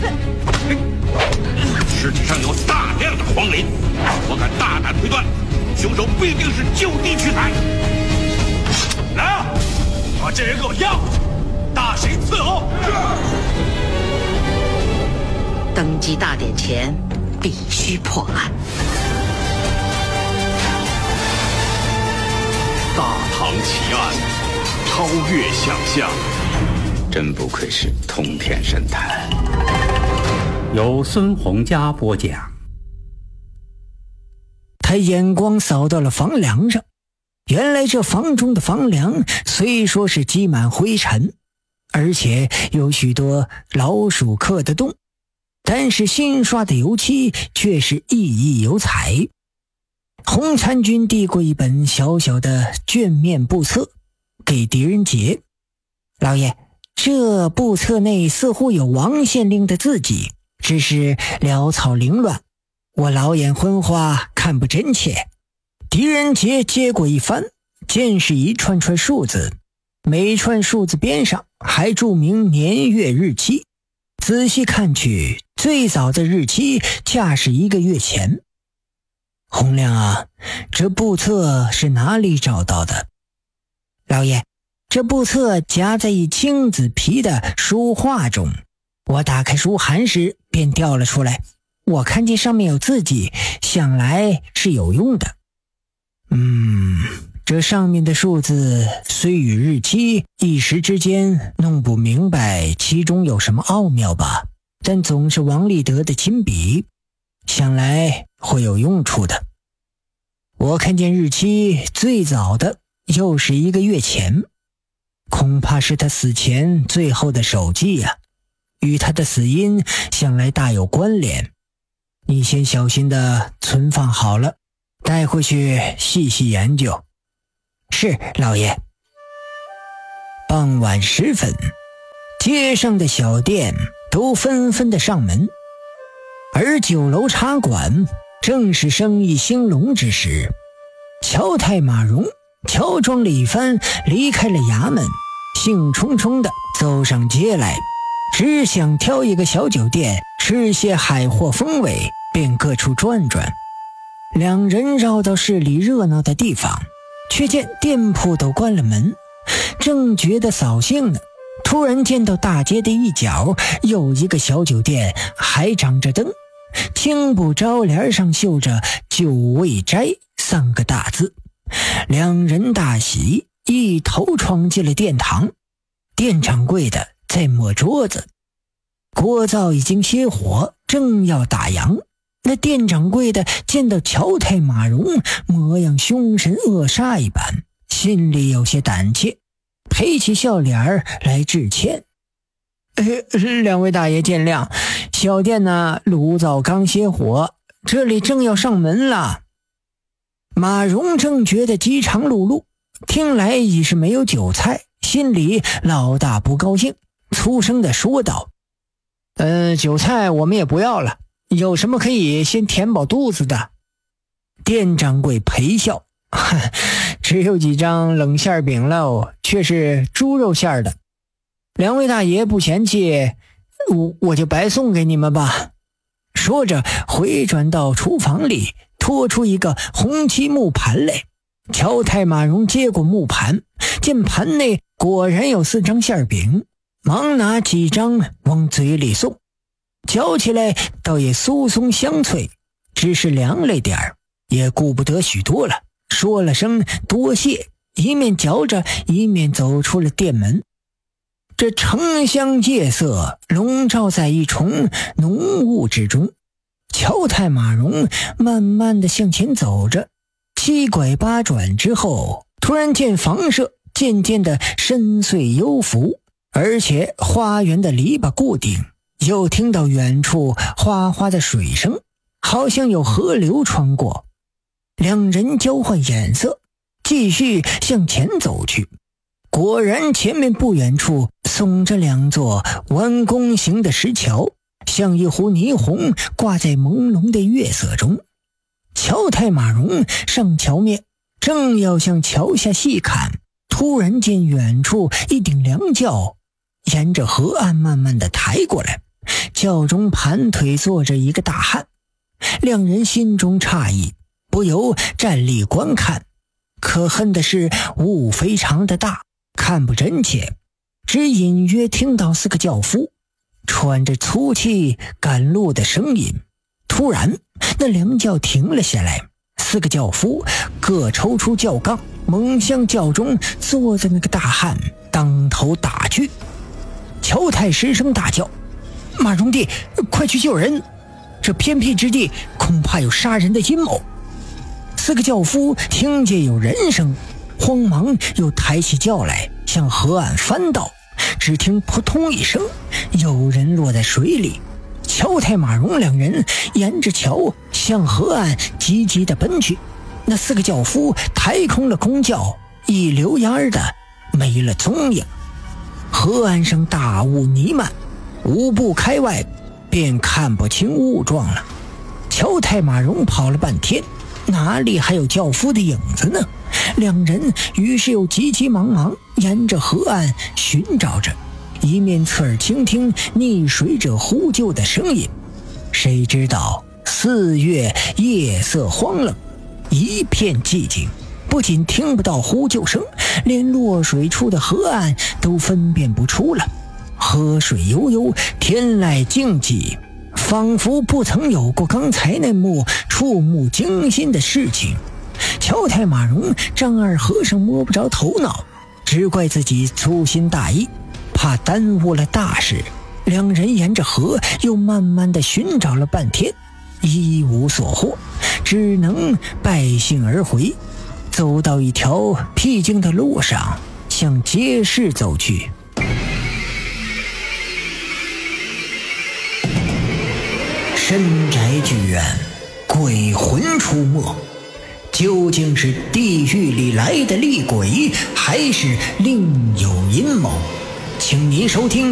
尸体上有大量的黄磷，我敢大胆推断，凶手必定是就地取材。来啊，把这人给我押回去，大刑伺候。 登基大典前必须破案。 大唐奇案，超越想象， 真不愧是通天神探。 由孙洪佳播讲。 他眼光扫到了房梁上，原来这房中的房梁虽说是积满灰尘，而且有许多老鼠刻的洞，但是新刷的油漆却是熠熠有彩。洪参军递过一本小小的卷面簿册给狄仁杰，老爷，这簿册内似乎有王县令的字迹，只是潦草凌乱，我老眼昏花，看不真切。狄仁杰接过一翻，见是一串串数字，每串数字边上还注明年月日期。仔细看去，最早的日期恰是1个月前。洪亮啊，这簿册是哪里找到的？老爷，这簿册夹在一青紫皮的书画中，我打开书函时便掉了出来，我看见上面有字迹，想来是有用的。这上面的数字虽与日期一时之间弄不明白其中有什么奥妙吧，但总是王立德的亲笔，想来会有用处的。我看见日期最早的又是1个月前，恐怕是他死前最后的手迹啊，与他的死因想来大有关联。你先小心的存放好了，带回去细细研究。是，老爷。傍晚时分，街上的小店都纷纷的上门，而酒楼茶馆正是生意兴隆之时。乔太马荣乔装了一番，离开了衙门，兴冲冲地走上街来，只想挑一个小酒店吃些海货风味，便各处转转。两人绕到市里热闹的地方，却见店铺都关了门，正觉得扫兴呢，突然见到大街的一角有一个小酒店还长着灯，青布招帘上绣着酒味斋3个大字。两人大喜，一头闯进了殿堂。店掌柜的在抹桌子，锅灶已经熄火，正要打烊。那店掌柜的见到乔太马荣模样凶神恶煞一般，心里有些胆怯，陪起笑脸来致歉。两位大爷见谅，小店呢炉灶刚熄火，这里正要上门了。马荣正觉得饥肠辘辘，听来已是没有酒菜，心里老大不高兴，粗声地说道：酒菜我们也不要了，有什么可以先填饱肚子的？店掌柜陪笑，只有几张冷馅饼喽，却是猪肉馅的。两位大爷不嫌弃，我就白送给你们吧。说着回转到厨房里，拖出一个红漆木盘来。乔太马荣接过木盘，见盘内果然有4张馅饼，忙拿几张往嘴里送，嚼起来倒也酥松香脆，只是凉了点儿，也顾不得许多了，说了声多谢，一面嚼着一面走出了店门。这城乡夜色笼罩在一重浓雾之中，乔太马荣慢慢地向前走着，7拐8转之后，突然见房舍渐渐的深邃幽浮，而且花园的篱笆固定，又听到远处哗哗的水声，好像有河流穿过。两人交换眼色，继续向前走去。果然前面不远处耸着2座弯弓形的石桥，像一壶霓虹挂在朦胧的月色中。乔太马荣上桥面，正要向桥下细看，突然见远处一顶凉轿沿着河岸慢慢地抬过来， 轿中盘腿坐着一个大汉，两人心中诧异，不由站立观看。可恨的是雾非常的大，看不真切，只隐约听到4个轿夫喘着粗气赶路的声音。突然那2轿停了下来，4个轿夫各抽出轿杠，猛向轿中坐着那个大汉当头打去。乔太失声大叫：马荣弟，快去救人，这偏僻之地恐怕有杀人的阴谋。4个轿夫听见有人声，慌忙又抬起轿来向河岸翻倒，只听扑通一声，有人落在水里。乔太马荣2人沿着桥向河岸急急地奔去。那4个轿夫抬空了公轿，一溜烟的没了踪影。河岸上大雾弥漫，5步开外便看不清雾状了。乔太马荣跑了半天，哪里还有轿夫的影子呢？2人于是又急急忙忙沿着河岸寻找着，一面侧耳倾听溺水者呼救的声音。谁知道4月夜色荒冷，一片寂静，不仅听不到呼救声，连落水处的河岸都分辨不出了。河水悠悠，天籁静寂，仿佛不曾有过刚才那幕触目惊心的事情。乔太马荣张二和尚摸不着头脑，只怪自己粗心大意，怕耽误了大事。2人沿着河又慢慢地寻找了半天，一无所获，只能败兴而回。走到一条僻静的路上，向街市走去。深宅剧院，鬼魂出没，究竟是地狱里来的厉鬼，还是另有阴谋？请您收听